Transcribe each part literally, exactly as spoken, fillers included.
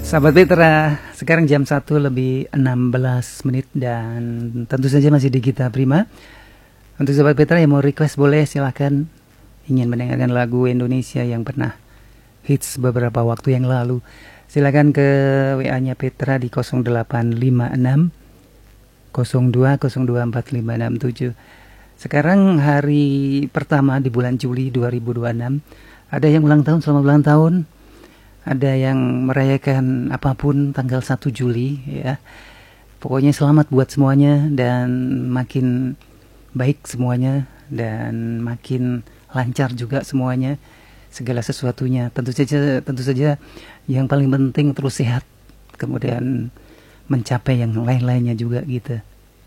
Sahabat Petra, sekarang jam satu lebih enam belas menit dan tentu saja masih di Gita Prima. Untuk Sahabat Petra yang mau request boleh silahkan, ingin mendengarkan lagu Indonesia yang pernah hits beberapa waktu yang lalu. Silakan ke W A-nya Petra di nol delapan lima enam nol dua nol dua empat lima enam tujuh. Sekarang hari pertama di bulan Juli dua ribu dua puluh enam. Ada yang ulang tahun, selamat ulang tahun. Ada yang merayakan apapun tanggal satu Juli ya. Pokoknya selamat buat semuanya dan makin baik semuanya dan makin lancar juga semuanya, segala sesuatunya. Tentu saja tentu saja yang paling penting terus sehat, kemudian mencapai yang lain-lainnya juga gitu.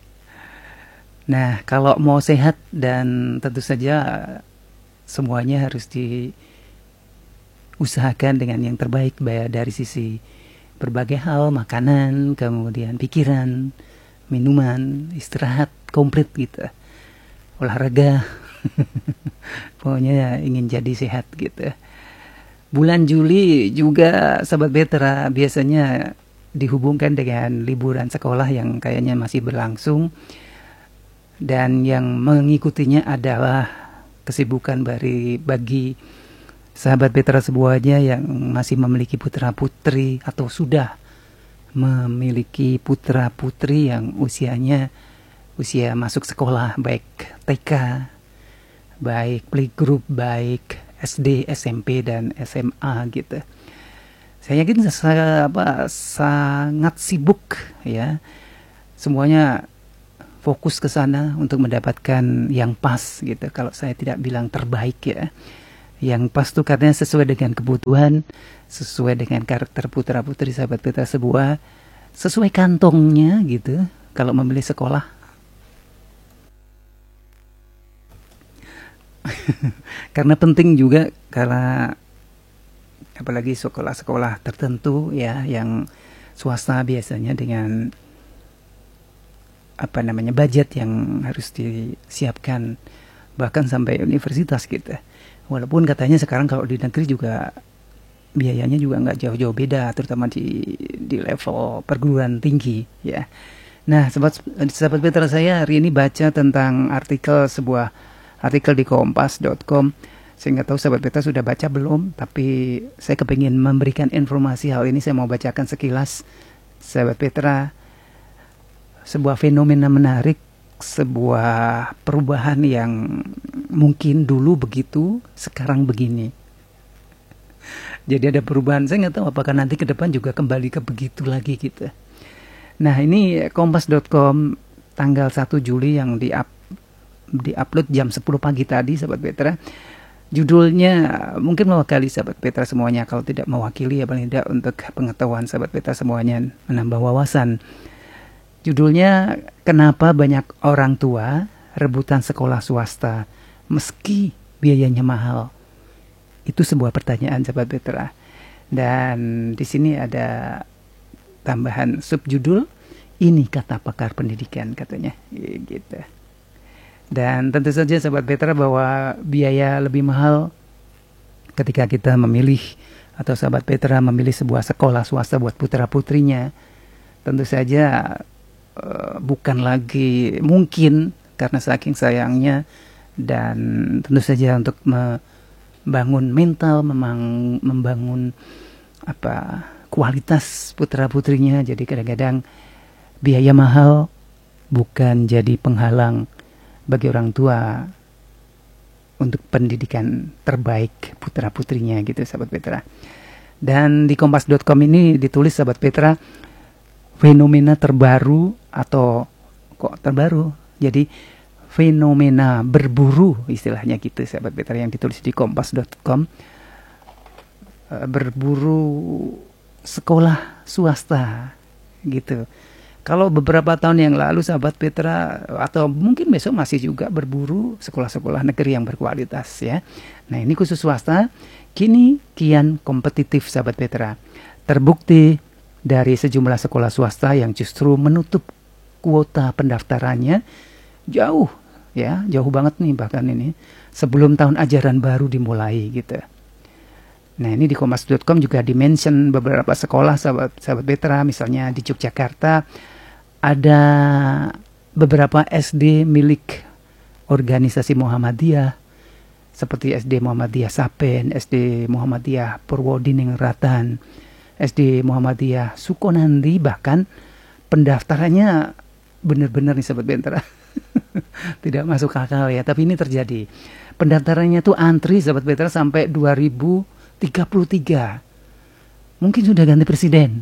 Nah, kalau mau sehat dan tentu saja semuanya harus di usahakan dengan yang terbaik, baik dari sisi berbagai hal, makanan, kemudian pikiran, minuman, istirahat komplit gitu, olahraga. Pokoknya ingin jadi sehat gitu. Bulan Juli juga Sahabat Petra biasanya dihubungkan dengan liburan sekolah yang kayaknya masih berlangsung, dan yang mengikutinya adalah kesibukan bagi bagi Sahabat Petra semuanya yang masih memiliki putra-putri atau sudah memiliki putra-putri yang usianya usia masuk sekolah, baik T K, baik playgroup, baik S D, S M P, dan S M A gitu. Saya yakin saya, apa, sangat sibuk ya. Semuanya fokus ke sana untuk mendapatkan yang pas gitu. Kalau saya tidak bilang terbaik ya. Yang pas tuh karena sesuai dengan kebutuhan, sesuai dengan karakter putra-putri Sahabat Petra sebuah, sesuai kantongnya gitu kalau memilih sekolah. Karena penting juga, karena apalagi sekolah-sekolah tertentu ya yang swasta biasanya dengan apa namanya budget yang harus disiapkan, bahkan sampai universitas gitu. Walaupun katanya sekarang kalau di negeri juga biayanya juga nggak jauh-jauh beda, terutama di di level perguruan tinggi ya. Nah, sahabat sahabat Petra, saya hari ini baca tentang artikel sebuah artikel di kompas dot com. Saya nggak tahu Sahabat Petra sudah baca belum, tapi saya kepingin memberikan informasi hal ini. Saya mau bacakan sekilas Sahabat Petra, sebuah fenomena menarik, sebuah perubahan yang mungkin dulu begitu, sekarang begini. Jadi ada perubahan. Saya nggak tahu apakah nanti ke depan juga kembali ke begitu lagi gitu. Nah, ini kompas dot com tanggal satu Juli yang di up, di upload jam sepuluh pagi tadi Sahabat Petra. Judulnya mungkin mewakili Sahabat Petra semuanya, kalau tidak mewakili ya paling tidak untuk pengetahuan Sahabat Petra semuanya, menambah wawasan. Judulnya, kenapa banyak orang tua rebutan sekolah swasta meski biayanya mahal? Itu sebuah pertanyaan Sahabat Petra. Dan di sini ada tambahan subjudul, ini kata pakar pendidikan katanya gitu. Dan tentu saja Sahabat Petra bahwa biaya lebih mahal ketika kita memilih, atau Sahabat Petra memilih sebuah sekolah swasta buat putra-putrinya, tentu saja uh, bukan lagi mungkin karena saking sayangnya, dan tentu saja untuk membangun mental, memang, membangun apa kualitas putra-putrinya. Jadi kadang-kadang biaya mahal bukan jadi penghalang bagi orang tua untuk pendidikan terbaik putra-putrinya gitu Sahabat Petra. Dan di kompas dot com ini ditulis Sahabat Petra, fenomena terbaru, atau kok terbaru, jadi fenomena berburu istilahnya gitu Sahabat Petra, yang ditulis di kompas dot com. Berburu sekolah swasta gitu. Kalau beberapa tahun yang lalu Sahabat Petra, atau mungkin besok masih juga berburu sekolah-sekolah negeri yang berkualitas ya. Nah, ini khusus swasta, kini kian kompetitif Sahabat Petra. Terbukti dari sejumlah sekolah swasta yang justru menutup kuota pendaftarannya jauh ya, jauh banget nih bahkan ini sebelum tahun ajaran baru dimulai gitu. Nah, ini di kompas dot com juga dimention beberapa sekolah sahabat sahabat Petra, misalnya di Yogyakarta ada beberapa S D milik organisasi Muhammadiyah seperti S D Muhammadiyah Sapen, S D Muhammadiyah Purwodiningrat, S D Muhammadiyah Sukonandi, bahkan pendaftarannya benar-benar nih sahabat Petra. Tidak masuk akal ya, tapi ini terjadi. Pendaftarannya tuh antri sahabat Petra sampai dua ribu tiga puluh tiga. Mungkin sudah ganti presiden.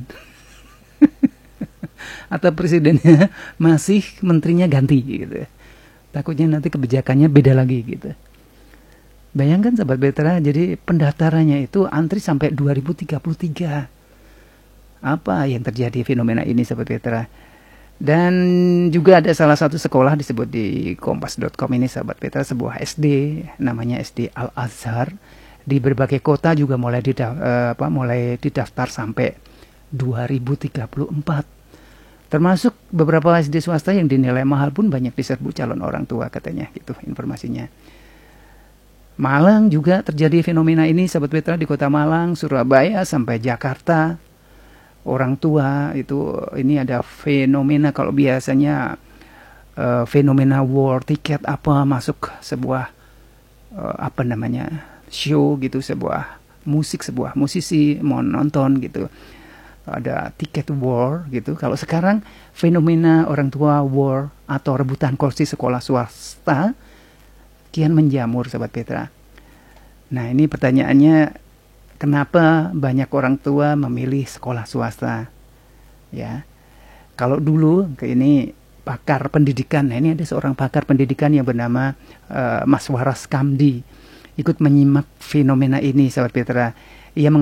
Atau presidennya masih, menterinya ganti gitu. Takutnya nanti kebijakannya beda lagi gitu. Bayangkan sahabat Petra, jadi pendaftarannya itu antri sampai dua ribu tiga puluh tiga. Apa yang terjadi fenomena ini sahabat Petra? Dan juga ada salah satu sekolah disebut di kompas dot com ini sahabat Petra, sebuah S D namanya S D Al-Azhar, di berbagai kota juga mulai didaftar, uh, apa, mulai didaftar sampai dua ribu tiga puluh empat. Termasuk beberapa S D swasta yang dinilai mahal pun banyak diserbu calon orang tua katanya, gitu informasinya. Malang juga terjadi fenomena ini sahabat Petra, di kota Malang, Surabaya sampai Jakarta. Orang tua itu, ini ada fenomena, kalau biasanya uh, fenomena war tiket apa masuk sebuah uh, apa namanya show gitu, sebuah musik, sebuah musisi mau nonton gitu, ada tiket war gitu. Kalau sekarang fenomena orang tua war atau rebutan kursi sekolah swasta kian menjamur sahabat Petra. Nah, ini pertanyaannya, kenapa banyak orang tua memilih sekolah swasta? Ya, kalau dulu ke ini pakar pendidikan, nah ini ada seorang pakar pendidikan yang bernama uh, Mas Waras Kamdi, ikut menyimak fenomena ini sahabat Petra. Ia